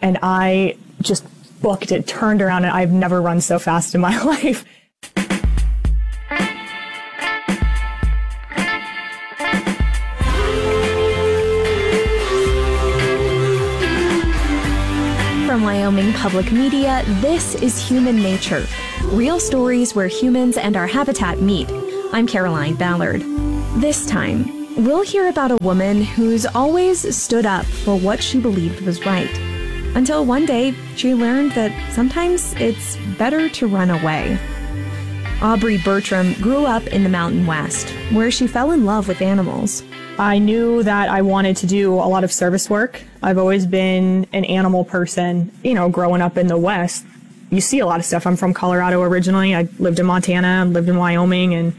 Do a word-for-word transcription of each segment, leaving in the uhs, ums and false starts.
and I just booked it, turned around, and I've never run so fast in my life. From Wyoming Public Media, this is Human Nature, real stories where humans and our habitat meet. I'm Caroline Ballard. This time, we'll hear about a woman who's always stood up for what she believed was right. Until one day, she learned that sometimes it's better to run away. Aubrey Bertram grew up in the Mountain West, where she fell in love with animals. I knew that I wanted to do a lot of service work. I've always been an animal person. You know, growing up in the West, you see a lot of stuff. I'm from Colorado originally. I lived in Montana, lived in Wyoming, and,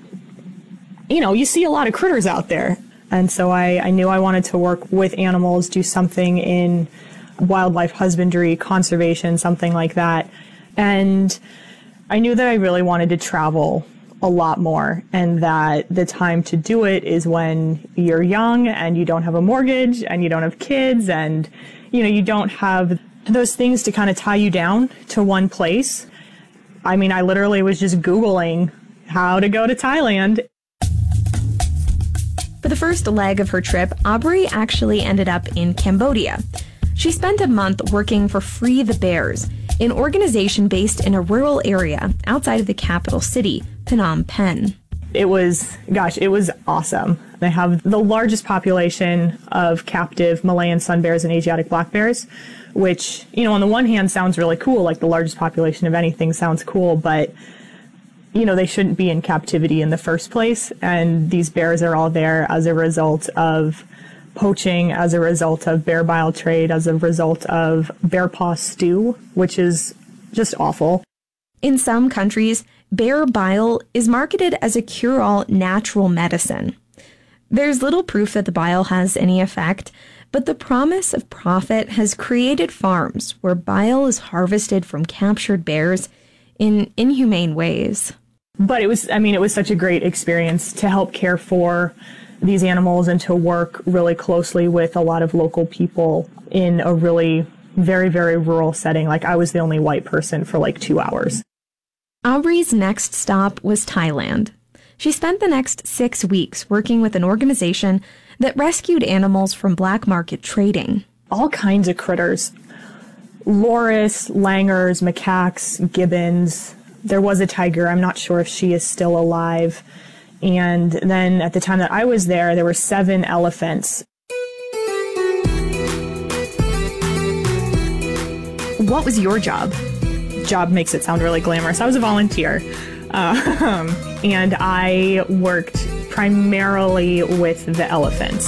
you know, you see a lot of critters out there. And so I, I knew I wanted to work with animals, do something in wildlife husbandry, conservation, something like that. And I knew that I really wanted to travel a lot more, and that the time to do it is when you're young and you don't have a mortgage and you don't have kids and, you know, you don't have those things to kind of tie you down to one place. I mean, I literally was just Googling how to go to Thailand. For the first leg of her trip, Aubrey actually ended up in Cambodia. She spent a month working for Free the Bears, an organization based in a rural area outside of the capital city, Phnom Penh. It was, gosh, it was awesome. They have the largest population of captive Malayan sun bears and Asiatic black bears, which, you know, on the one hand sounds really cool, like the largest population of anything sounds cool, but, you know, they shouldn't be in captivity in the first place. And these bears are all there as a result of poaching, as a result of bear bile trade, as a result of bear paw stew, which is just awful. In some countries, bear bile is marketed as a cure-all natural medicine. There's little proof that the bile has any effect, but the promise of profit has created farms where bile is harvested from captured bears in inhumane ways. But it was, I mean, it was such a great experience to help care for these animals and to work really closely with a lot of local people in a really very, very rural setting. Like, I was the only white person for like two hours. Aubrey's next stop was Thailand. She spent the next six weeks working with an organization that rescued animals from black market trading. All kinds of critters. Loris, langurs, macaques, gibbons. There was a tiger. I'm not sure if she is still alive. And then at the time that I was there, there were seven elephants. What was your job? Job makes it sound really glamorous. I was a volunteer. Um, and I worked primarily with the elephants.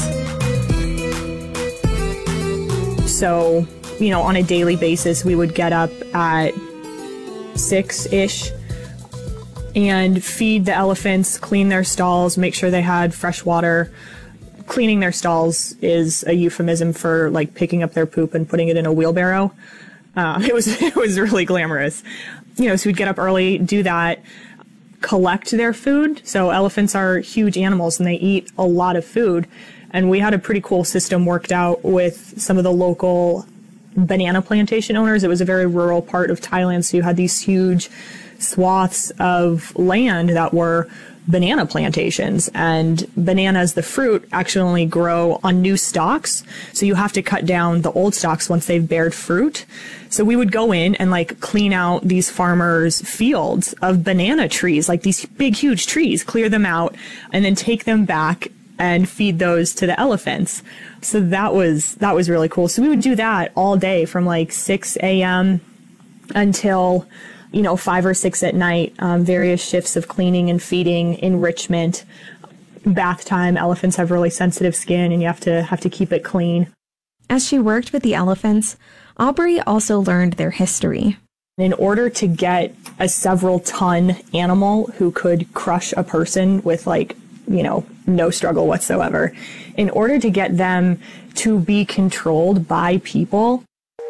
So, you know, on a daily basis, we would get up at six-ish and feed the elephants, clean their stalls, make sure they had fresh water. Cleaning their stalls is a euphemism for like picking up their poop and putting it in a wheelbarrow. Uh, it was it was really glamorous. You know, so we'd get up early, do that, collect their food. So elephants are huge animals and they eat a lot of food. And we had a pretty cool system worked out with some of the local banana plantation owners. It was a very rural part of Thailand, so you had these huge swaths of land that were banana plantations, and bananas, the fruit, actually only grow on new stalks, so you have to cut down the old stalks once they've bared fruit. So we would go in and like clean out these farmers' fields of banana trees, like these big huge trees, clear them out and then take them back and feed those to the elephants. So that was that was really cool. So we would do that all day from like six a.m. until, you know, five or six at night, um, various shifts of cleaning and feeding, enrichment, bath time. Elephants have really sensitive skin and you have to have to keep it clean. As she worked with the elephants, Aubrey also learned their history. In order to get a several ton animal who could crush a person with like, you know, no struggle whatsoever, in order to get them to be controlled by people,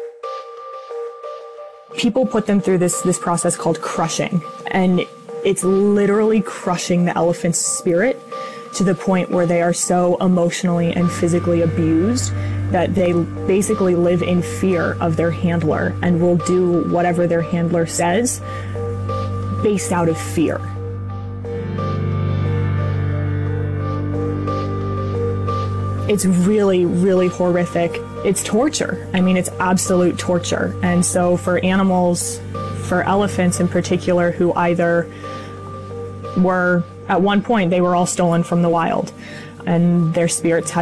people put them through this this process called crushing, and it's literally crushing the elephant's spirit to the point where they are so emotionally and physically abused that they basically live in fear of their handler and will do whatever their handler says based out of fear. It's really, really horrific. It's torture. I mean, it's absolute torture. And so for animals, for elephants in particular, who either were, at one point, they were all stolen from the wild, and their spirits had